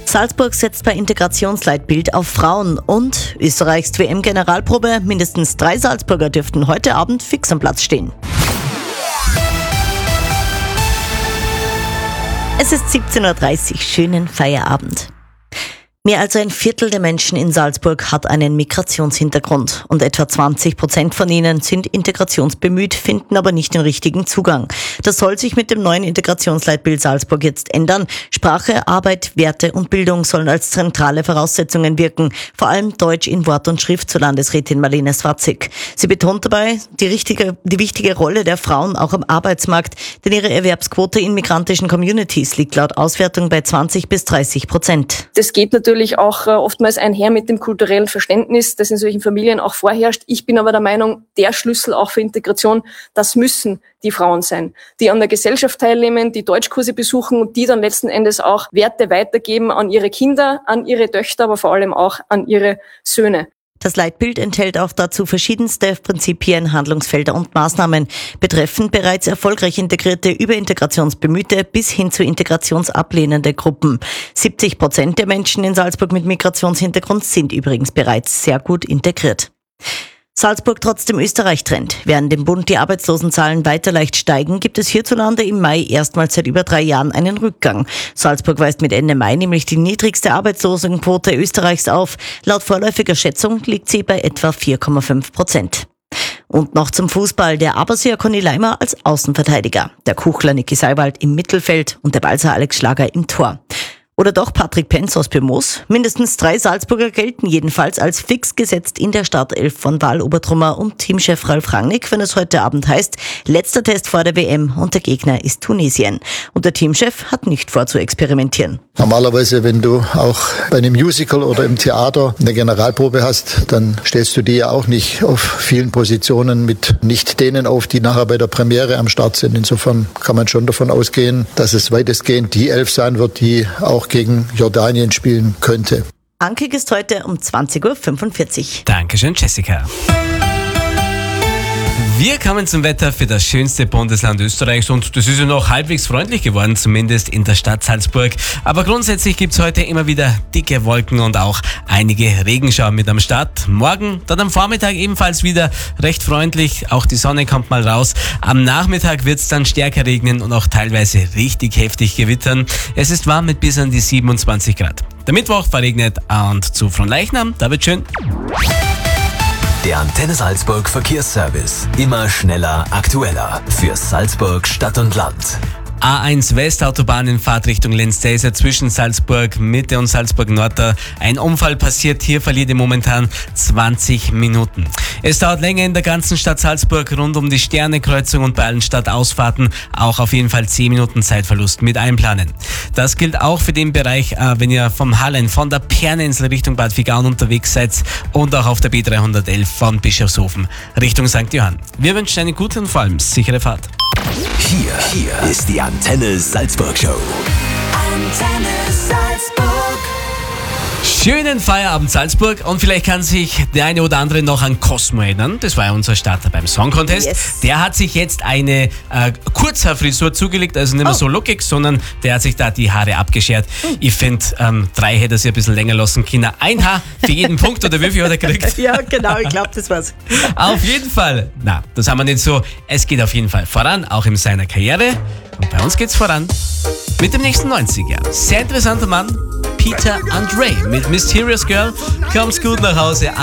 Salzburg setzt bei Integrationsleitbild auf Frauen und Österreichs WM-Generalprobe. Mindestens 3 Salzburger dürften heute Abend fix am Platz stehen. Es ist 17:30 Uhr. Schönen Feierabend. Mehr als ein Viertel der Menschen in Salzburg hat einen Migrationshintergrund und etwa 20% von ihnen sind integrationsbemüht, finden aber nicht den richtigen Zugang. Das soll sich mit dem neuen Integrationsleitbild Salzburg jetzt ändern. Sprache, Arbeit, Werte und Bildung sollen als zentrale Voraussetzungen wirken. Vor allem Deutsch in Wort und Schrift, so Landesrätin Marlene Swatzig. Sie betont dabei die wichtige Rolle der Frauen auch am Arbeitsmarkt, denn ihre Erwerbsquote in migrantischen Communities liegt laut Auswertung bei 20-30%. Das geht natürlich auch oftmals einher mit dem kulturellen Verständnis, das in solchen Familien auch vorherrscht. Ich bin aber der Meinung, der Schlüssel auch für Integration, das müssen die Frauen sein, die an der Gesellschaft teilnehmen, die Deutschkurse besuchen und die dann letzten Endes auch Werte weitergeben an ihre Kinder, an ihre Töchter, aber vor allem auch an ihre Söhne. Das Leitbild enthält auch dazu verschiedenste Prinzipien, Handlungsfelder und Maßnahmen betreffend bereits erfolgreich integrierte, überintegrationsbemühte bis hin zu integrationsablehnende Gruppen. 70% der Menschen in Salzburg mit Migrationshintergrund sind übrigens bereits sehr gut integriert. Salzburg trotz dem Österreich-Trend. Während im Bund die Arbeitslosenzahlen weiter leicht steigen, gibt es hierzulande im Mai erstmals seit über 3 Jahren einen Rückgang. Salzburg weist mit Ende Mai nämlich die niedrigste Arbeitslosenquote Österreichs auf. Laut vorläufiger Schätzung liegt sie bei etwa 4,5%. Und noch zum Fußball. Der Aberseer Conny Leimer als Außenverteidiger. Der Kuchler Niki Seiwald im Mittelfeld und der Balzer Alex Schlager im Tor. Oder doch Patrick Penz aus Pirmos? Mindestens 3 Salzburger gelten jedenfalls als fix gesetzt in der Startelf von Val Obertrummer und Teamchef Ralf Rangnick, wenn es heute Abend heißt, letzter Test vor der WM und der Gegner ist Tunesien. Und der Teamchef hat nicht vor zu experimentieren. Normalerweise, wenn du auch bei einem Musical oder im Theater eine Generalprobe hast, dann stellst du die ja auch nicht auf vielen Positionen mit nicht denen auf, die nachher bei der Premiere am Start sind. Insofern kann man schon davon ausgehen, dass es weitestgehend die 11 sein wird, die auch gegen Jordanien spielen könnte. Ankick ist heute um 20:45 Uhr. Dankeschön, Jessica. Wir kommen zum Wetter für das schönste Bundesland Österreichs und das ist ja noch halbwegs freundlich geworden, zumindest in der Stadt Salzburg. Aber grundsätzlich gibt es heute immer wieder dicke Wolken und auch einige Regenschauer mit am Start. Morgen, dann am Vormittag ebenfalls wieder recht freundlich, auch die Sonne kommt mal raus. Am Nachmittag wird es dann stärker regnen und auch teilweise richtig heftig gewittern. Es ist warm mit bis an die 27 Grad. Der Mittwoch verregnet und zu Fronleichnam, da wird schön. Der Antenne Salzburg Verkehrsservice. Immer schneller, aktueller. Für Salzburg Stadt und Land. A1 Westautobahn in Fahrtrichtung Lenz-Deiser zwischen Salzburg Mitte und Salzburg Nord. Ein Unfall passiert, hier verliert ihr momentan 20 Minuten. Es dauert länger in der ganzen Stadt Salzburg rund um die Sternekreuzung und bei allen Stadtausfahrten auch auf jeden Fall 10 Minuten Zeitverlust mit einplanen. Das gilt auch für den Bereich, wenn ihr vom Hallen, von der Perninsel Richtung Bad Vigaun unterwegs seid und auch auf der B311 von Bischofshofen Richtung St. Johann. Wir wünschen eine gute und vor allem sichere Fahrt. Hier ist die Antenne Salzburg Show. Antenne Salzburg. Schönen Feierabend Salzburg und vielleicht kann sich der eine oder andere noch an Cosmo erinnern. Das war ja unser Starter beim Song Contest. Yes. Der hat sich jetzt eine Kurzhaarfrisur zugelegt, also nicht mehr so lockig, sondern der hat sich da die Haare abgeschert. Ich finde, 3 hätte er sich ein bisschen länger lassen können. 1 Haar für jeden Punkt oder wie viel hat er gekriegt? Ja, genau, ich glaube, das war's. Auf jeden Fall. Na, das haben wir nicht so. Es geht auf jeden Fall voran, auch in seiner Karriere. Und bei uns geht's voran mit dem nächsten 90er. Sehr interessanter Mann, Peter Andre mit Mysterious Girl. Kommst gut nach Hause.